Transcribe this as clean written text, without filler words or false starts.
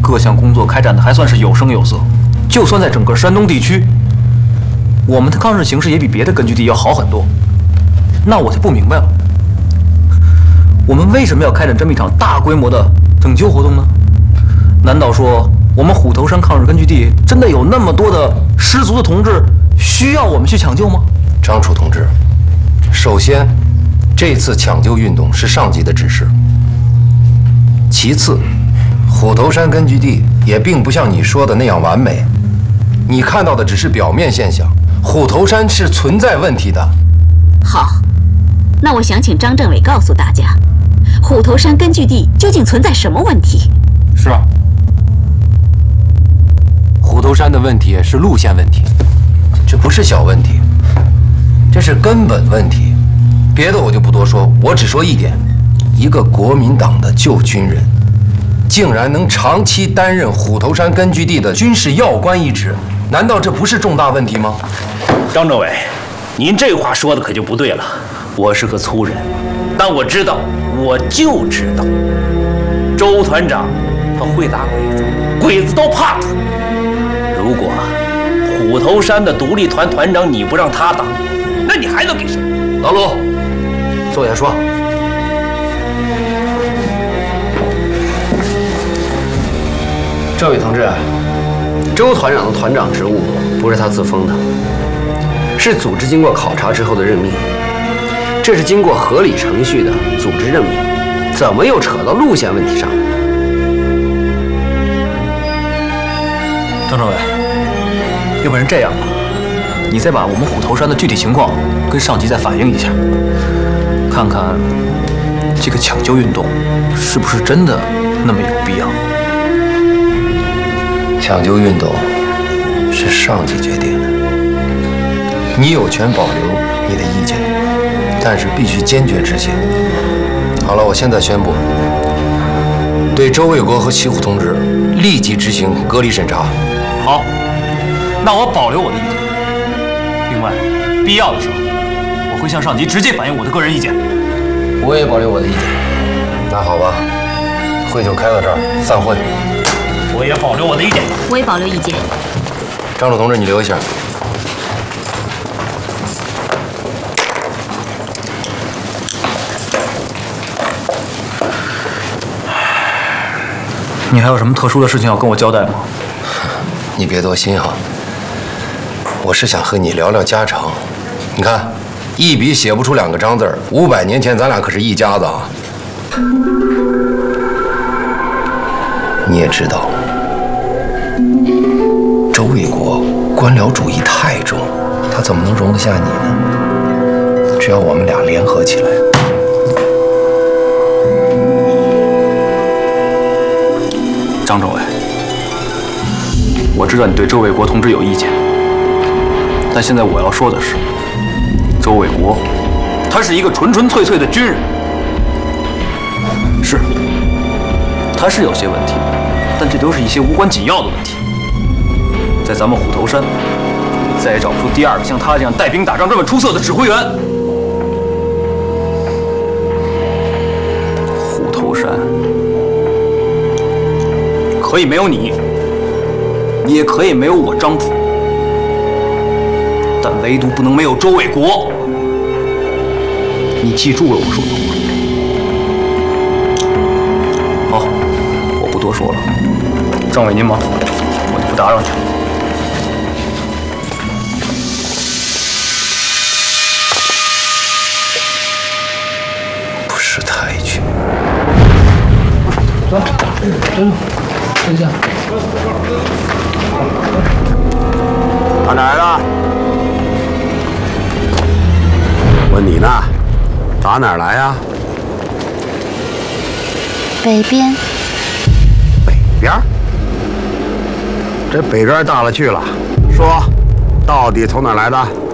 各项工作开展的还算是有声有色。就算在整个山东地区，我们的抗日形势也比别的根据地要好很多。那我就不明白了，我们为什么要开展这么一场大规模的拯救活动呢？难道说我们虎头山抗日根据地真的有那么多的失足的同志需要我们去抢救吗？ 张楚同志，首先，这次抢救运动是上级的指示。其次，虎头山根据地也并不像你说的那样完美，你看到的只是表面现象，虎头山是存在问题的。 好，那我想请张政委告诉大家，虎头山根据地究竟存在什么问题？ 是啊， 虎头山的问题是路线问题，这不是小问题，这是根本问题。别的我就不多说，我只说一点：一个国民党的旧军人，竟然能长期担任虎头山根据地的军事要官一职，难道这不是重大问题吗？ 张政委，您这话说的可就不对了。我是个粗人，但我知道，我就知道，周团长他会打鬼子，鬼子都怕他。如果虎头山的独立团团长你不让他当，那你还能给谁？ 老鲁，坐下说。 这位同志，周团长的团长职务不是他自封的，是组织经过考察之后的任命，这是经过合理程序的组织任命，怎么又扯到路线问题上了？ 张政委，要不然这样吧，你再把我们虎头山的具体情况跟上级再反映一下，看看这个抢救运动是不是真的那么有必要。 抢救运动是上级决定的，你有权保留你的意见，但是必须坚决执行。好了，我现在宣布，对周卫国和齐虎同志立即执行隔离审查。 好，那我保留我的意见。另外，必要的时候，我会向上级直接反映我的个人意见。 我也保留我的意见。 那好吧，会就开到这儿，散会。 我也保留我的意见。 我也保留意见。 张楚同志，你留一下。 你还有什么特殊的事情要跟我交代吗？ 你别多心啊，我是想和你聊聊家常。你看，一笔写不出2个张字儿，500年前咱俩可是一家子啊。你也知道，周卫国官僚主义太重，他怎么能容得下你呢？只要我们俩联合起来。 张政委，我知道你对周卫国同志有意见，但现在我要说的是，周卫国，他是一个纯纯粹粹的军人，是，他是有些问题，但这都是一些无关紧要的问题。在咱们虎头山，再也找不出第2个像他这样带兵打仗这么出色的指挥员。虎头山可以没有你，你也可以没有我张楚，但唯独不能没有周卫国。你记住了我说的话。好，我不多说了。政委您忙，我就不打扰你了。 不识抬举。 走，走，坐下。 打哪儿的？问你呢，打哪儿来呀？ 北边。 北边？这北边大了去了。说，到底从哪儿来的？